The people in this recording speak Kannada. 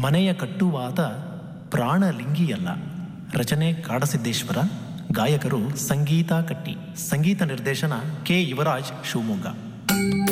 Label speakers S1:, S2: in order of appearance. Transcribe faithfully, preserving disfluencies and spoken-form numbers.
S1: ಮನೆಯ ಕಟ್ಟುವಾದ ಪ್ರಾಣಲಿಂಗಿಯಲ್ಲ. ರಚನೆ ಕಾಡಸಿದ್ದೇಶ್ವರ. ಗಾಯಕರು ಸಂಗೀತ ಕಟ್ಟಿ. ಸಂಗೀತ ನಿರ್ದೇಶನ ಕೆ ಯುವರಾಜ್, ಶಿವಮೊಗ್ಗ.